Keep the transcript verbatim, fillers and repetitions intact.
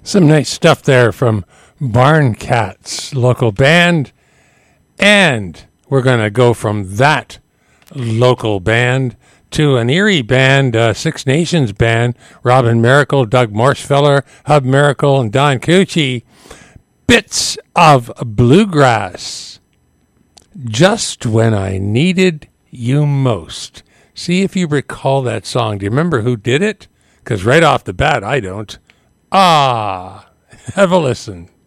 Some nice stuff there from Barn Cats, local band. And we're going to go from that local band to an Erie band, uh, Six Nations band, Robin Miracle, Doug Morsefeller, Hub Miracle, and Don Cucci. Bits of Bluegrass. Just When I Needed You Most. See if you recall that song. Do you remember who did it? Because right off the bat, I don't. Ah, have a listen.